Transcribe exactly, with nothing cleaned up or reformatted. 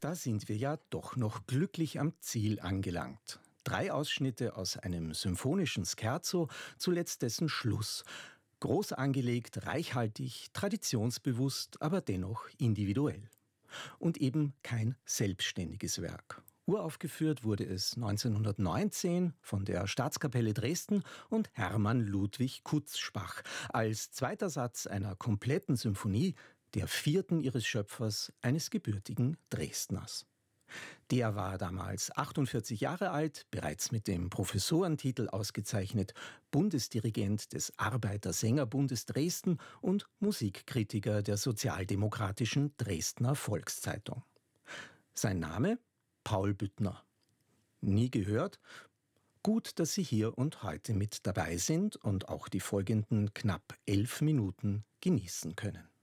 Da sind wir ja doch noch glücklich am Ziel angelangt. Drei Ausschnitte aus einem symphonischen Scherzo, zuletzt dessen Schluss. Groß angelegt, reichhaltig, traditionsbewusst, aber dennoch individuell. Und eben kein selbstständiges Werk. Uraufgeführt wurde es neunzehnhundertneunzehn von der Staatskapelle Dresden und Hermann Ludwig Kutzschbach als zweiter Satz einer kompletten Symphonie, der vierten ihres Schöpfers, eines gebürtigen Dresdners. Der war damals achtundvierzig Jahre alt, bereits mit dem Professorentitel ausgezeichnet, Bundesdirigent des Arbeiter-Sänger-Bundes Dresden und Musikkritiker der sozialdemokratischen Dresdner Volkszeitung. Sein Name? Paul Büttner. Nie gehört? Gut, dass Sie hier und heute mit dabei sind und auch die folgenden knapp elf Minuten genießen können.